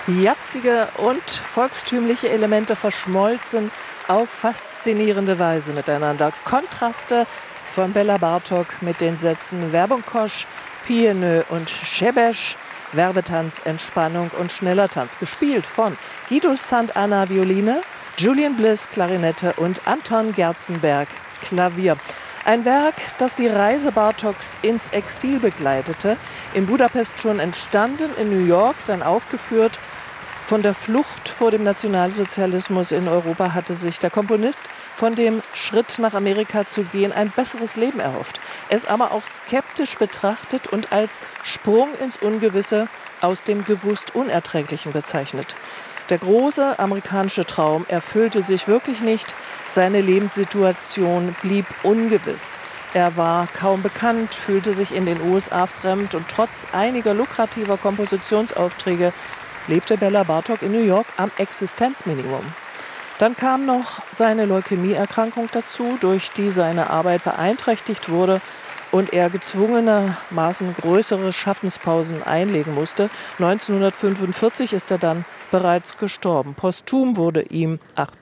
Jazzige und volkstümliche Elemente verschmolzen auf faszinierende Weise miteinander. Kontraste von Bela Bartók mit den Sätzen Werbungkosch, Pieneux und Schebesch, Werbetanz, Entspannung und schneller Tanz. Gespielt von Guido Sant'Anna Violine, Julian Bliss Klarinette und Anton Gerzenberg Klavier. Ein Werk, das die Reise Bartóks ins Exil begleitete. In Budapest schon entstanden, in New York dann aufgeführt. Von der Flucht vor dem Nationalsozialismus in Europa hatte sich der Komponist von dem Schritt nach Amerika zu gehen ein besseres Leben erhofft. Es aber auch skeptisch betrachtet und als Sprung ins Ungewisse aus dem gewusst Unerträglichen bezeichnet. Der große amerikanische Traum erfüllte sich wirklich nicht. Seine Lebenssituation blieb ungewiss. Er war kaum bekannt, fühlte sich in den USA fremd und trotz einiger lukrativer Kompositionsaufträge lebte Bela Bartók in New York am Existenzminimum. Dann kam noch seine Leukämieerkrankung dazu, durch die seine Arbeit beeinträchtigt wurde und er gezwungenermaßen größere Schaffenspausen einlegen musste. 1945 ist er dann bereits gestorben. Posthum wurde ihm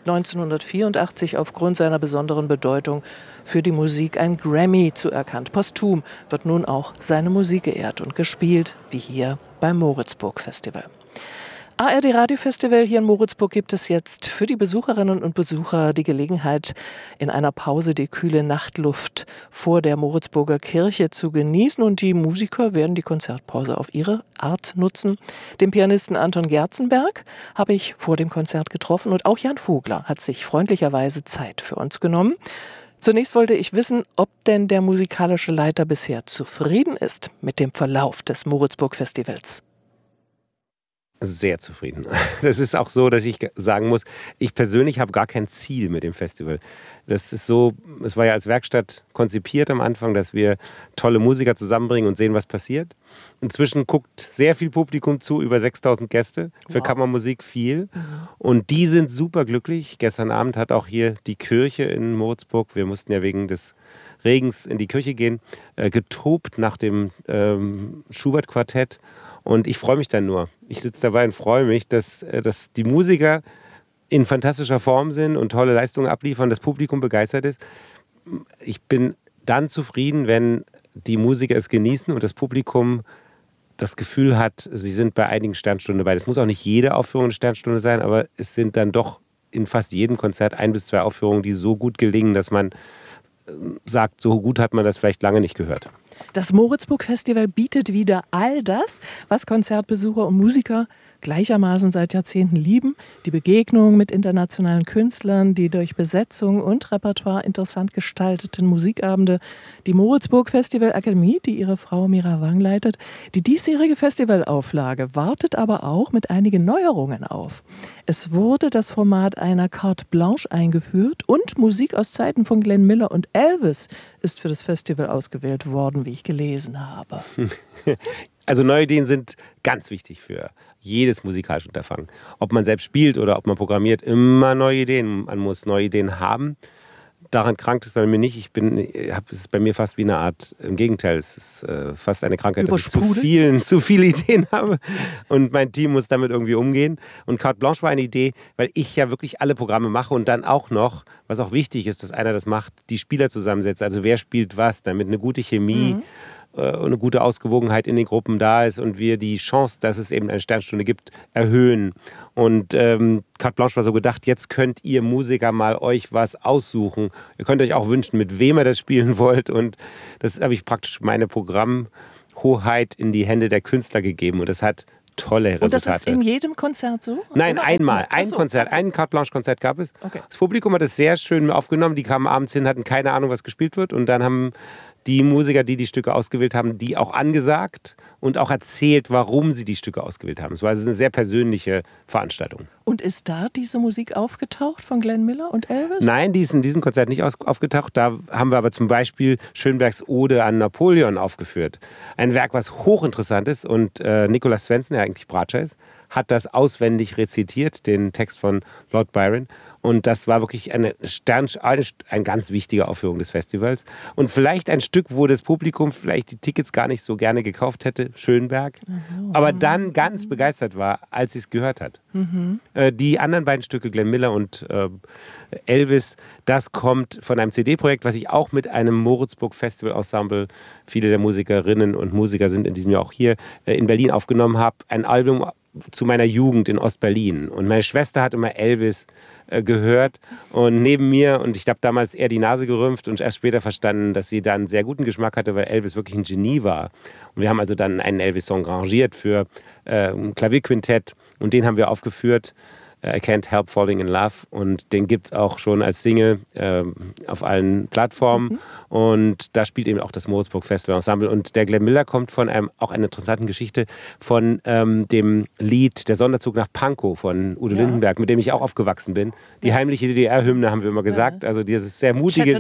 1984 aufgrund seiner besonderen Bedeutung für die Musik ein Grammy zuerkannt. Posthum wird nun auch seine Musik geehrt und gespielt, wie hier beim Moritzburg Festival. ARD Radiofestival hier in Moritzburg gibt es jetzt für die Besucherinnen und Besucher die Gelegenheit, in einer Pause die kühle Nachtluft vor der Moritzburger Kirche zu genießen. Und die Musiker werden die Konzertpause auf ihre Art nutzen. Den Pianisten Anton Gerzenberg habe ich vor dem Konzert getroffen und auch Jan Vogler hat sich freundlicherweise Zeit für uns genommen. Zunächst wollte ich wissen, ob denn der musikalische Leiter bisher zufrieden ist mit dem Verlauf des Moritzburg Festivals. Sehr zufrieden. Das ist auch so, dass ich sagen muss, ich persönlich habe gar kein Ziel mit dem Festival. Das ist so, es war ja als Werkstatt konzipiert am Anfang, dass wir tolle Musiker zusammenbringen und sehen, was passiert. Inzwischen guckt sehr viel Publikum zu, über 6.000 Gäste, für Kammermusik viel. Und die sind super glücklich. Gestern Abend hat auch hier die Kirche in Moritzburg, wir mussten ja wegen des Regens in die Kirche gehen, getobt nach dem Schubert-Quartett. Und ich freue mich dann nur. Ich sitze dabei und freue mich, dass die Musiker in fantastischer Form sind und tolle Leistungen abliefern, das Publikum begeistert ist. Ich bin dann zufrieden, wenn die Musiker es genießen und das Publikum das Gefühl hat, sie sind bei einigen Sternstunden dabei. Das muss auch nicht jede Aufführung eine Sternstunde sein, aber es sind dann doch in fast jedem Konzert 1 bis 2 Aufführungen, die so gut gelingen, dass man sagt, so gut hat man das vielleicht lange nicht gehört. Das Moritzburg Festival bietet wieder all das, was Konzertbesucher und Musiker gleichermaßen seit Jahrzehnten lieben. Die Begegnung mit internationalen Künstlern, die durch Besetzung und Repertoire interessant gestalteten Musikabende, die Moritzburg Festival Akademie, die ihre Frau Mira Wang leitet. Die diesjährige Festivalauflage wartet aber auch mit einigen Neuerungen auf. Es wurde das Format einer Carte Blanche eingeführt und Musik aus Zeiten von Glenn Miller und Elvis ist für das Festival ausgewählt worden, wie ich gelesen habe. Also neue Ideen sind ganz wichtig für jedes musikalische Unterfangen. Ob man selbst spielt oder ob man programmiert, immer neue Ideen. Man muss neue Ideen haben. Daran krankt es bei mir nicht. Es ist bei mir fast wie eine Art, im Gegenteil, es ist fast eine Krankheit, dass ich zu viele Ideen habe und mein Team muss damit irgendwie umgehen. Und Carte Blanche war eine Idee, weil ich ja wirklich alle Programme mache und dann auch noch, was auch wichtig ist, dass einer das macht, die Spieler zusammensetzt. Also wer spielt was, damit eine gute Chemie und eine gute Ausgewogenheit in den Gruppen da ist und wir die Chance, dass es eben eine Sternstunde gibt, erhöhen. Und Carte Blanche war so gedacht, jetzt könnt ihr Musiker mal euch was aussuchen. Ihr könnt euch auch wünschen, mit wem ihr das spielen wollt. Und das habe ich praktisch meine Programmhoheit in die Hände der Künstler gegeben. Und das hat tolle Resultate. Und das ist in jedem Konzert so? Nein, einmal. Ein Carte Blanche Konzert gab es. Okay. Das Publikum hat es sehr schön aufgenommen. Die kamen abends hin, hatten keine Ahnung, was gespielt wird. Und dann haben die Musiker, die die Stücke ausgewählt haben, die auch angesagt und auch erzählt, warum sie die Stücke ausgewählt haben. Es war also eine sehr persönliche Veranstaltung. Und ist da diese Musik aufgetaucht von Glenn Miller und Elvis? Nein, die ist in diesem Konzert nicht aufgetaucht. Da haben wir aber zum Beispiel Schönbergs Ode an Napoleon aufgeführt. Ein Werk, was hochinteressant ist und Nicolas Svensson, der eigentlich Bratscher ist, hat das auswendig rezitiert, den Text von Lord Byron. Und das war wirklich eine ganz wichtige Aufführung des Festivals. Und vielleicht ein Stück, wo das Publikum vielleicht die Tickets gar nicht so gerne gekauft hätte, Schönberg, aber dann ganz begeistert war, als sie es gehört hat. Die anderen beiden Stücke, Glenn Miller und Elvis, das kommt von einem CD-Projekt, was ich auch mit einem Moritzburg Festival Ensemble, viele der Musikerinnen und Musiker sind in diesem Jahr auch hier, in Berlin aufgenommen habe. Ein Album zu meiner Jugend in Ostberlin. Und meine Schwester hat immer Elvis gehört und neben mir, und ich habe damals eher die Nase gerümpft und erst später verstanden, dass sie da einen sehr guten Geschmack hatte, weil Elvis wirklich ein Genie war. Und wir haben also dann einen Elvis-Song arrangiert für ein Klavierquintett und den haben wir aufgeführt. I Can't Help Falling in Love, und den gibt es auch schon als Single auf allen Plattformen und da spielt eben auch das Moritzburg Festival Ensemble, und der Glenn Miller kommt von auch einer interessanten Geschichte von dem Lied Der Sonderzug nach Pankow von Udo Lindenberg, mit dem ich auch aufgewachsen bin. Die heimliche DDR-Hymne, haben wir immer gesagt, also dieses sehr mutige.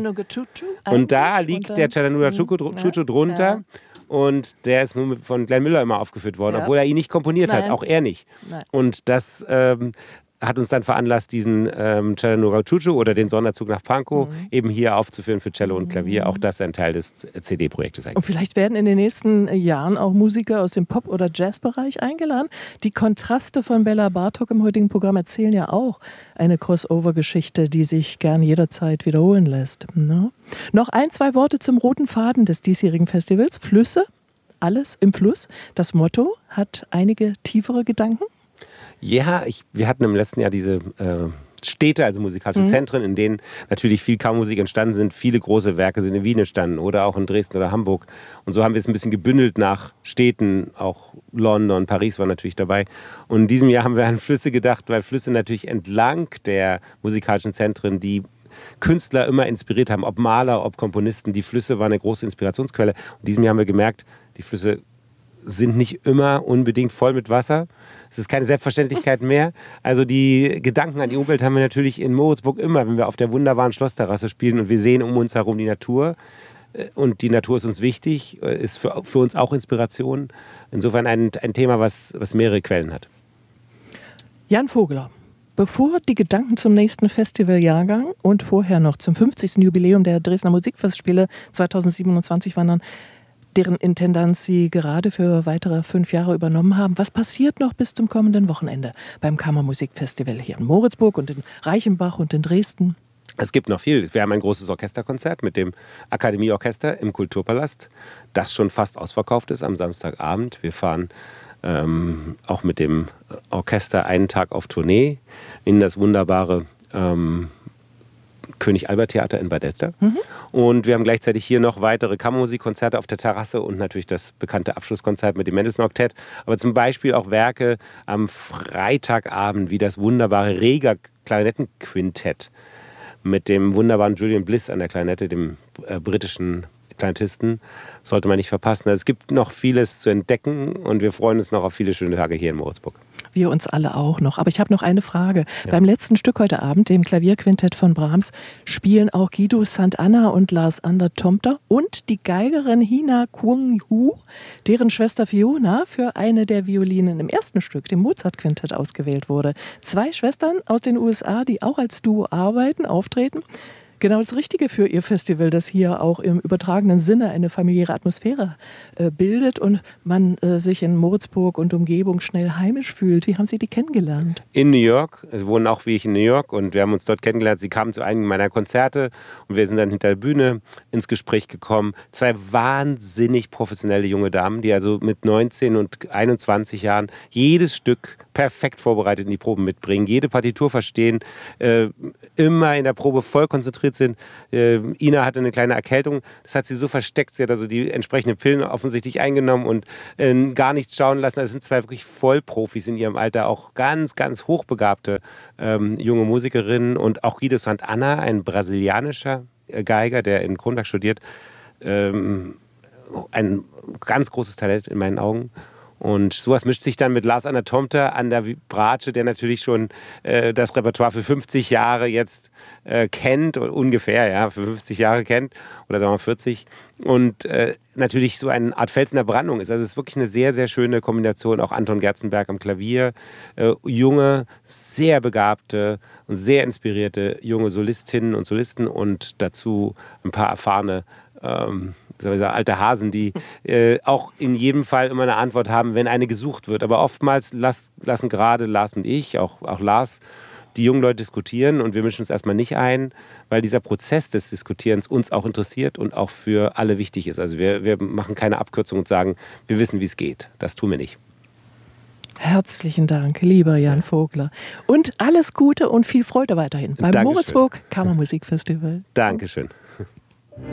Und da liegt der Chattanooga Choo-Choo drunter. Und der ist nun von Glenn Miller immer aufgeführt worden, obwohl er ihn nicht komponiert hat, auch er nicht. Und das hat uns dann veranlasst, diesen Chattanooga Choo-Choo oder den Sonderzug nach Pankow eben hier aufzuführen für Cello und Klavier. Auch das ist ein Teil des CD-Projektes eigentlich. Und vielleicht werden in den nächsten Jahren auch Musiker aus dem Pop- oder Jazzbereich eingeladen. Die Kontraste von Bela Bartok im heutigen Programm erzählen ja auch eine Crossover-Geschichte, die sich gern jederzeit wiederholen lässt. Ne? Noch 2 Worte zum roten Faden des diesjährigen Festivals. Flüsse, alles im Fluss. Das Motto hat einige tiefere Gedanken. Ja, wir hatten im letzten Jahr diese Städte, also musikalische Zentren, in denen natürlich viel Kammermusik entstanden sind. Viele große Werke sind in Wien entstanden oder auch in Dresden oder Hamburg. Und so haben wir es ein bisschen gebündelt nach Städten, auch London, Paris war natürlich dabei. Und in diesem Jahr haben wir an Flüsse gedacht, weil Flüsse natürlich entlang der musikalischen Zentren die Künstler immer inspiriert haben, ob Maler, ob Komponisten. Die Flüsse waren eine große Inspirationsquelle. Und in diesem Jahr haben wir gemerkt, die Flüsse sind nicht immer unbedingt voll mit Wasser. Es ist keine Selbstverständlichkeit mehr. Also die Gedanken an die Umwelt haben wir natürlich in Moritzburg immer, wenn wir auf der wunderbaren Schlossterrasse spielen und wir sehen um uns herum die Natur. Und die Natur ist uns wichtig, ist für uns auch Inspiration. Insofern ein Thema, was mehrere Quellen hat. Jan Vogler, bevor die Gedanken zum nächsten Festivaljahrgang und vorher noch zum 50. Jubiläum der Dresdner Musikfestspiele 2027 wandern, deren Intendanz Sie gerade für weitere 5 Jahre übernommen haben. Was passiert noch bis zum kommenden Wochenende beim Kammermusikfestival hier in Moritzburg und in Reichenbach und in Dresden? Es gibt noch viel. Wir haben ein großes Orchesterkonzert mit dem Akademieorchester im Kulturpalast, das schon fast ausverkauft ist am Samstagabend. Wir fahren auch mit dem Orchester einen Tag auf Tournee in das wunderbare König Albert Theater in Bad Elster. Und wir haben gleichzeitig hier noch weitere Kammermusikkonzerte auf der Terrasse und natürlich das bekannte Abschlusskonzert mit dem Mendelssohn Oktett. Aber zum Beispiel auch Werke am Freitagabend wie das wunderbare Reger Klarinettenquintett mit dem wunderbaren Julian Bliss an der Klarinette, dem britischen Kleinetisten, sollte man nicht verpassen. Also es gibt noch vieles zu entdecken und wir freuen uns noch auf viele schöne Tage hier in Moritzburg. Wir uns alle auch noch. Aber ich habe noch eine Frage. Ja. Beim letzten Stück heute Abend, dem Klavierquintett von Brahms, spielen auch Guido Sant'Anna und Lars-Ander Tomter und die Geigerin Hina Kwong-Hu, deren Schwester Fiona, für eine der Violinen im ersten Stück, dem Mozart-Quintett, ausgewählt wurde. 2 Schwestern aus den USA, die auch als Duo arbeiten, auftreten. Genau das Richtige für Ihr Festival, das hier auch im übertragenen Sinne eine familiäre Atmosphäre bildet und man sich in Moritzburg und Umgebung schnell heimisch fühlt. Wie haben Sie die kennengelernt? In New York. Sie wohnen auch wie ich in New York und wir haben uns dort kennengelernt. Sie kamen zu einigen meiner Konzerte und wir sind dann hinter der Bühne ins Gespräch gekommen. 2 wahnsinnig professionelle junge Damen, die also mit 19 und 21 Jahren jedes Stück perfekt vorbereitet in die Proben mitbringen, jede Partitur verstehen, immer in der Probe voll konzentriert sind. Ina hatte eine kleine Erkältung, das hat sie so versteckt, sie hat also die entsprechenden Pillen offensichtlich eingenommen und gar nichts schauen lassen. Das sind 2 wirklich Vollprofis in ihrem Alter, auch ganz, ganz hochbegabte junge Musikerinnen und auch Guido Sant'Anna, ein brasilianischer Geiger, der in Kronberg studiert, ein ganz großes Talent in meinen Augen. Und sowas mischt sich dann mit Lars Anatomta an der Bratsche, der natürlich schon das Repertoire für 50 Jahre jetzt kennt, ungefähr, ja, für 50 Jahre kennt, oder sagen wir mal 40. Und natürlich so eine Art Fels in der Brandung ist. Also es ist wirklich eine sehr, sehr schöne Kombination. Auch Anton Gerzenberg am Klavier. Junge, sehr begabte und sehr inspirierte junge Solistinnen und Solisten und dazu ein paar erfahrene alte Hasen, die auch in jedem Fall immer eine Antwort haben, wenn eine gesucht wird. Aber oftmals lassen gerade Lars und ich, auch Lars, die jungen Leute diskutieren und wir mischen uns erstmal nicht ein, weil dieser Prozess des Diskutierens uns auch interessiert und auch für alle wichtig ist. Also wir machen keine Abkürzung und sagen, wir wissen, wie es geht. Das tun wir nicht. Herzlichen Dank, lieber Jan Vogler. Und alles Gute und viel Freude weiterhin beim Moritzburg Kammermusikfestival. Dankeschön.